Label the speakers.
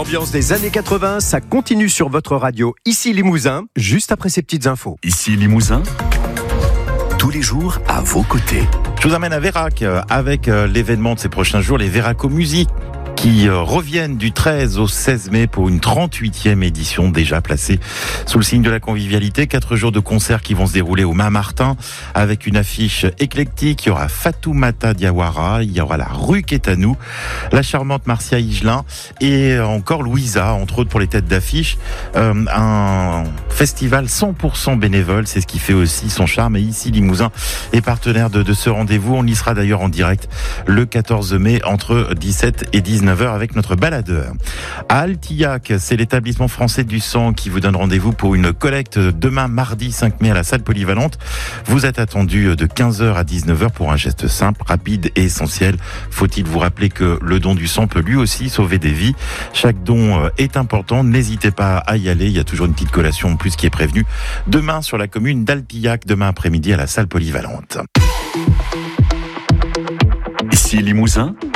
Speaker 1: L'ambiance des années 80, ça continue sur votre radio. Ici Limousin, juste après ces petites infos.
Speaker 2: Ici Limousin, tous les jours à vos côtés.
Speaker 3: Je vous emmène à Vérac avec l'événement de ces prochains jours, les Véraco Musiques, qui reviennent du 13 au 16 mai pour une 38e édition déjà placée sous le signe de la convivialité. 4 jours de concerts qui vont se dérouler au Mont-Martin avec une affiche éclectique. Il y aura Fatoumata Diawara, il y aura la rue Kétanou, la charmante Marcia Higelin et encore Louisa, entre autres pour les têtes d'affiche. Un festival 100% bénévole, c'est ce qui fait aussi son charme. Et ici, Limousin est partenaire de ce rendez-vous. On y sera d'ailleurs en direct le 14 mai entre 17 et 19h avec notre baladeur. À Altillac, c'est l'établissement français du sang qui vous donne rendez-vous pour une collecte demain mardi 5 mai à la salle polyvalente. Vous êtes attendu de 15h à 19h pour un geste simple, rapide et essentiel. Faut-il vous rappeler que le don du sang peut lui aussi sauver des vies. Chaque don est important, n'hésitez pas à y aller. Il y a toujours une petite collation en plus qui est prévenue demain sur la commune d'Altillac, demain après-midi à la salle polyvalente.
Speaker 2: Ici Limousin,